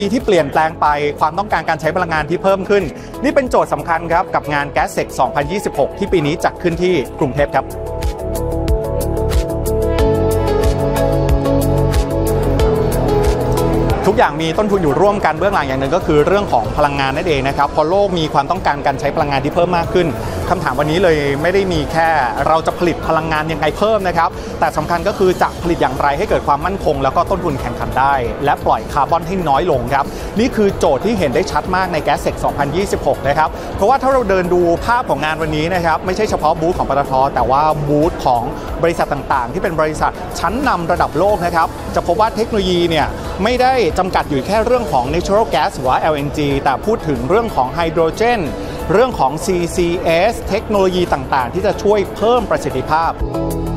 ที่เปลี่ยนแปลงไปความต้องการการใช้พลังงานที่เพิ่มขึ้นนี่เป็นโจทย์สำคัญครับกับงาน GasTech 2026 ที่ปีนี้จัดขึ้นที่กรุงเทพครับทุกอย่างมีต้นทุนอยู่ร่วมกันเบื้องหลังอย่างหนึ่งก็คือเรื่องของพลังงานนั่นเองนะครับพอโลกมีความต้องการการใช้พลังงานที่เพิ่มมากขึ้นคำถามวันนี้เลยไม่ได้มีแค่เราจะผลิตพลังงานยังไงเพิ่มนะครับแต่สำคัญก็คือจะผลิตอย่างไรให้เกิดความมั่นคงแล้วก็ต้นทุนแข่งขันได้และปล่อยคาร์บอนให้น้อยลงครับนี่คือโจทย์ที่เห็นได้ชัดมากใน GasTech 2026 นะครับเพราะว่าถ้าเราเดินดูภาพของงานวันนี้นะครับไม่ใช่เฉพาะบูธของปตท.แต่ว่าบูธของบริษัทต่างๆที่เป็นบริษัทชั้นนำระดับโลกนะครับจะพบว่าเทคโนโลยีเนี่ยไม่ได้จำกัดอยู่แค่เรื่องของ natural gas หรือว่า LNG แต่พูดถึงเรื่องของไฮโดรเจนเรื่องของ CCS เทคโนโลยีต่างๆที่จะช่วยเพิ่มประสิทธิภาพ